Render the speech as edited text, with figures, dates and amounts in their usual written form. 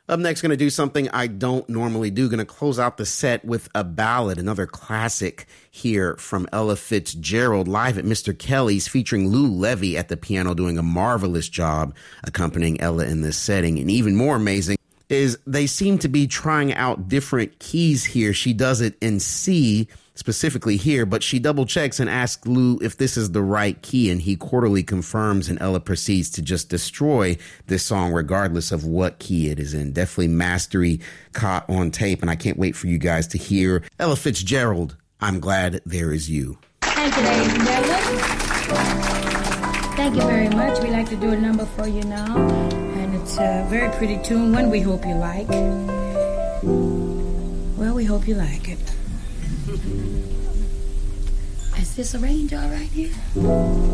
Up next, going to do something I don't normally do. Going to close out the set with a ballad, another classic here from Ella Fitzgerald, live at Mr. Kelly's, featuring Lou Levy at the piano, doing a marvelous job accompanying Ella in this setting. And even more amazing is they seem to be trying out different keys here. She does it in C specifically here, but she double checks and asks Lou if this is the right key, and he quarterly confirms, and Ella proceeds to just destroy this song regardless of what key it is in. Definitely mastery caught on tape, and I can't wait for you guys to hear Ella Fitzgerald, I'm Glad There Is You. Thank you, ladies and gentlemen. Thank you very much. We like to do a number for you now, and it's a very pretty tune, one we hope you like. Well, we hope you like it. Is this arranged all right here?